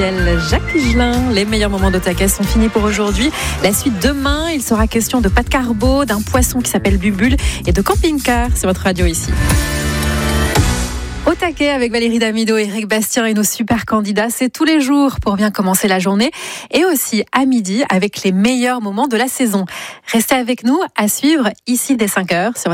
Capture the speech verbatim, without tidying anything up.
Jacques Higelin, les meilleurs moments d'Otaquet sont finis pour aujourd'hui. La suite demain, il sera question de pâte carbo, d'un poisson qui s'appelle Bubule et de camping-car. C'est votre radio ici. Au taquet avec Valérie Damido et Eric Bastien et nos super candidats, c'est tous les jours pour bien commencer la journée et aussi à midi avec les meilleurs moments de la saison. Restez avec nous à suivre ici dès cinq heures sur